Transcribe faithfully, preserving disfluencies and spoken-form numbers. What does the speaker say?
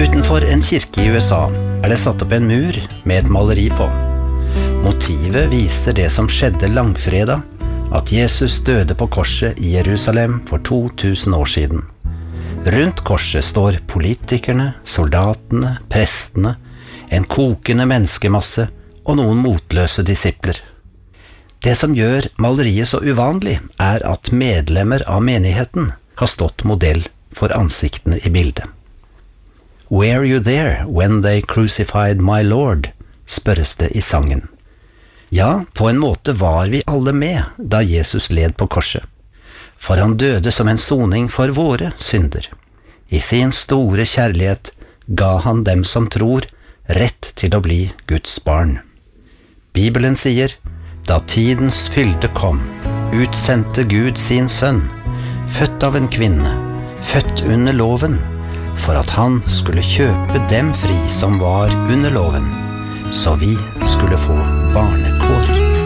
Utenfor en kirke i U S A er det satt opp en mur med et maleri på. Motivet viser det som skjedde langfredag, at Jesus døde på korset i Jerusalem for to tusen år siden. Rundt korset står politikerne, soldatene, prestene, en kokende menneskemasse og noen motløse disipler. Det som gjør maleriet så uvanlig er at medlemmer av menigheten har stått modell for ansiktene i bildet. «Were you there when they crucified my Lord?» spørres det i sangen. Ja, på en måte var vi alle med da Jesus led på korset, for han døde som en soning for våre synder. I sin store kjærlighet ga han dem som tror rett til å bli Guds barn. Bibelen sier, da tidens fylde kom, utsendte Gud sin sønn, født av en kvinne, født under loven, for at han skulle kjøpe dem fri som var under loven, så vi skulle få barnekår.